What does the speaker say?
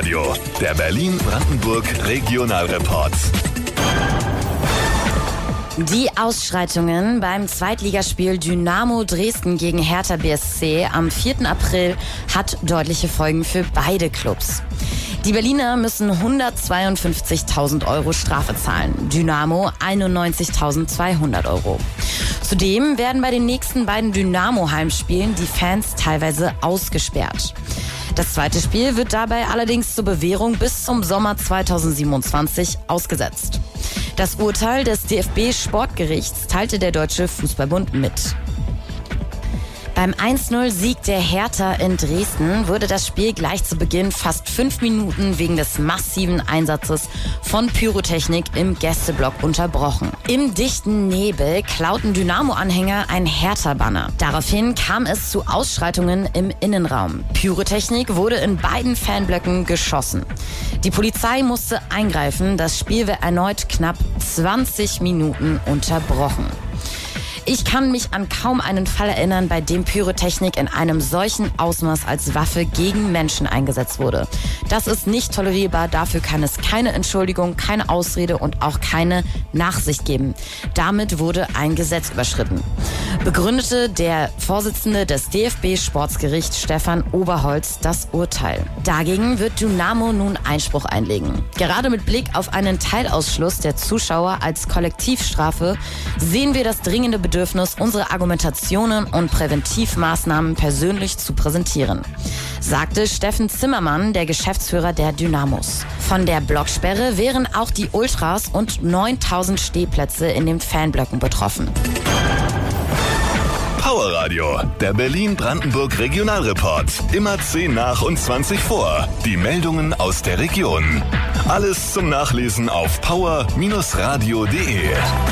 Radio, der Berlin-Brandenburg Regionalreport. Die Ausschreitungen beim Zweitligaspiel Dynamo Dresden gegen Hertha BSC am 4. April hat deutliche Folgen für beide Clubs. Die Berliner müssen 152.000 Euro Strafe zahlen, Dynamo 91.200 Euro. Zudem werden bei den nächsten beiden Dynamo-Heimspielen die Fans teilweise ausgesperrt. Das zweite Spiel wird dabei allerdings zur Bewährung bis zum Sommer 2027 ausgesetzt. Das Urteil des DFB-Sportgerichts teilte der Deutsche Fußballbund mit. Beim 1-0-Sieg der Hertha in Dresden wurde das Spiel gleich zu Beginn fast 5 Minuten wegen des massiven Einsatzes von Pyrotechnik im Gästeblock unterbrochen. Im dichten Nebel klauten Dynamo-Anhänger ein Hertha-Banner. Daraufhin kam es zu Ausschreitungen im Innenraum. Pyrotechnik wurde in beiden Fanblöcken geschossen. Die Polizei musste eingreifen. Das Spiel wird erneut knapp 20 Minuten unterbrochen. Ich kann mich an kaum einen Fall erinnern, bei dem Pyrotechnik in einem solchen Ausmaß als Waffe gegen Menschen eingesetzt wurde. Das ist nicht tolerierbar, dafür kann es keine Entschuldigung, keine Ausrede und auch keine Nachsicht geben. Damit wurde ein Gesetz überschritten, begründete der Vorsitzende des DFB-Sportgerichts Stefan Oberholz das Urteil. Dagegen wird Dynamo nun Einspruch einlegen. Gerade mit Blick auf einen Teilausschluss der Zuschauer als Kollektivstrafe sehen wir das dringende Bedürfnis, unsere Argumentationen und Präventivmaßnahmen persönlich zu präsentieren, sagte Steffen Zimmermann, der Geschäftsführer der Dynamos. Von der Blocksperre wären auch die Ultras und 9.000 Stehplätze in den Fanblöcken betroffen. Power Radio, der Berlin-Brandenburg Regionalreport. Immer 10 nach und 20 vor. Die Meldungen aus der Region. Alles zum Nachlesen auf power-radio.de.